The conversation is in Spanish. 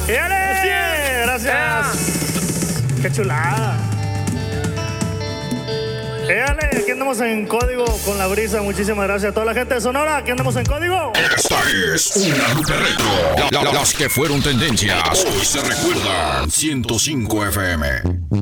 ¡Éale! Gracias. Qué chulada. Éale, aquí andamos en código con la brisa. Muchísimas gracias a toda la gente de Sonora. Aquí andamos en código. Esta es una ruta retro. Las que fueron tendencias hoy se recuerdan. 105 FM.